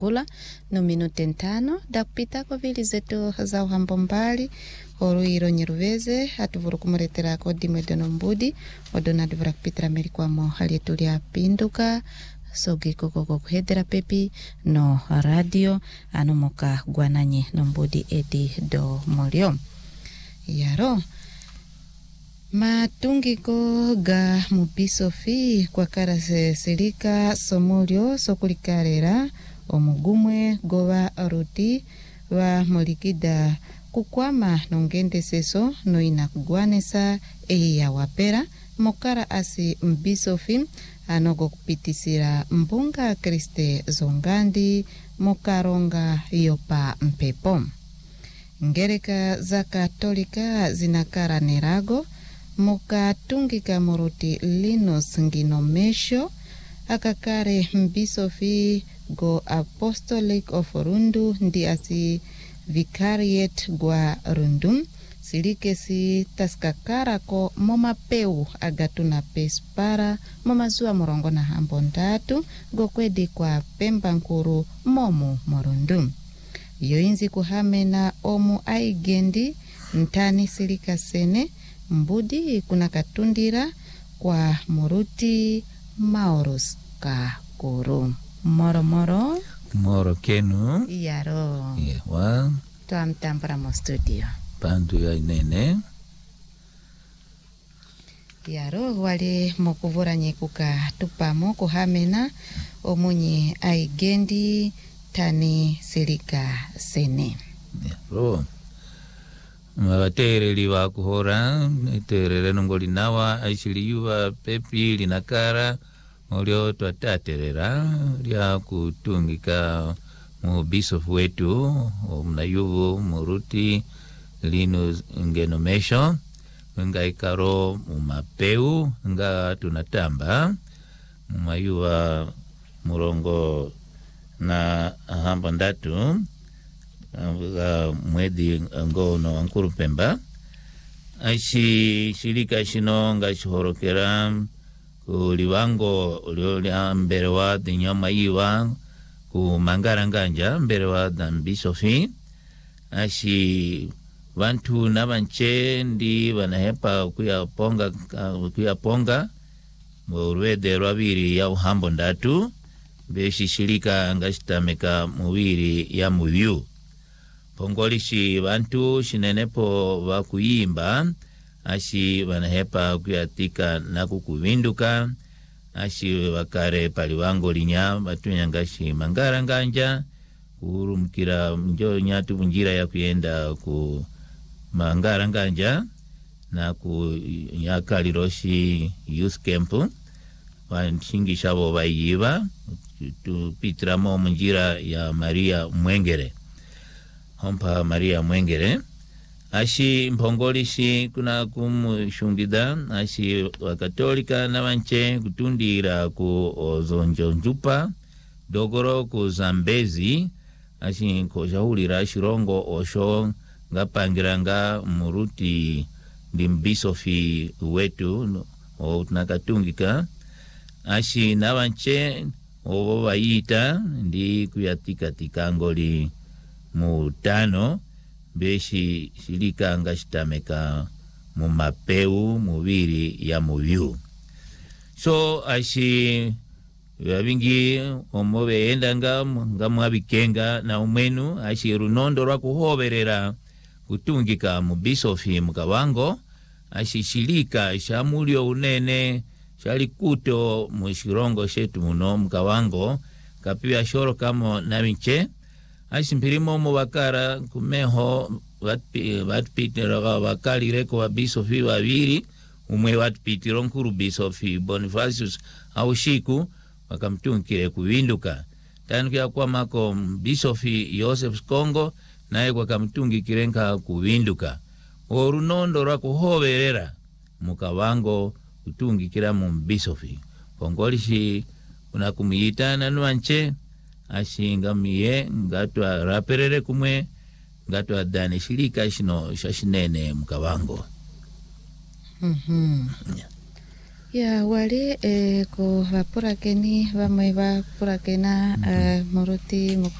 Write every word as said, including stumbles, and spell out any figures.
kula no minuti ntano dakupita kwa vili zetu za uhambo mbali Oruiro Nyiruveze atuvuru kumuretera kodi mwedono mbudi odona divura kupitira meri kwa mo hali etulia pinduka sogi koko kuhedera pepi no radio anomoka guananye no mbudi edi do molio yaro matungiko ga mubisofi kwa kara se silika somolio sokulikarera omugumwe gowa ruti wa molikida kukwama nongende seso no inakugwanesa ehi ya wapera mokara asi mbisofi anogo kupitisira mbunga Kriste Zongandi mokaronga yopa mpepo. Ngereka za katolika zinakara nerago mokatungika moruti Linus Nginomesho akakare mbisofi go Apostolic of Rundu ndi asi Vicariate gwa Rundum silike si taskakara ko moma peu agatuna pespara moma zua morongo na hambo ndatu go kwedi kwa Pemba Nkuru momu morundum yoinzi kuhamena omu aigendi ntani silika sene mbudi kuna katundira kwa Muruti Maurus Kakuru moro moro moro kenu yaro yewa tuamtambura mo studio pandu ya inene yaro wale mokuvura nyekuka tupamo kuhamena omunye aigendi tani silika sene yaro Mwatere liwa kuhora terere nongoli nawa aishili yuwa pepi linakara olio tuataterera lia kutungika mubisofu wetu omnayuvu Muruti Linus Nginomesho nga ikaro mumapeu nga tunatamba mumayuwa murongo na hamba ndatu nga mwedi ngono wankuru Pemba aishi shirika shino nga shihorokera kuliwango uliolia mbere wa dinyama iwa kumangara nganja mbere wa dambisofi ashi vantu na vanche ndi vanahepa kuya ponga kuya ponga urwede rwabiri ya uhambo ndatu beshi shirika ngashitameka muwiri ya muyu pongolishi vantu shinenepo vakuyimba ashi vanahepa kuyatika na kukuvinduka ashi wakare paliwango linya batunya ngashi mangara nganja urumkira njo nyatu bunjira ya kuyenda ku mangara nganja na ku yakaliroshi youth camp wanshingisha bo bayiba tupitramo munjira ya Maria Mwengere hompa Maria Mwengere ashi mpongolishi kuna kumushungida ashi wakatolika na wanche kutundira ku ozonjo njupa dogoro ku Zambezi ashi nkojahulira shirongo osho ngapangiranga Muruti ndimbisofi wetu o tunakatungika ashi na wanche obo bayita ndi kuyatika tikangoli mutano beshi shilika ngashitameka mumapeu mubiri ya muyu so ashi wabingi omobe endanga ngamwabikenga na umwenu ashi runondo rwa kuhoberera kutungika mubisofi mukawango ashi shilika shamulio unene shalikuto mushirongo shetu muno mukawango kapia shoro kamo naminche ashi mpirimo mubakara kumeho watpitira wakalireko wa bisofi wabiri umwe watpitiro nkuru bisofi Bonifacius Aushiku wakamtunkire kuvinduka tanukia kwa mako bisofi Joseph Kongo nae kwa kamtungi kirenka kuvinduka orunondo rwa kuhoberera mukawango kutungi kira mbisofi kongolishi unakumiyitana nuanche ashinga miye ngatwa raperere kumwe ngatwa dane shilika shino shashinene mukawango mhm mm ya wale eh, ko vapurakeni vamwe vapurakena eh, muruti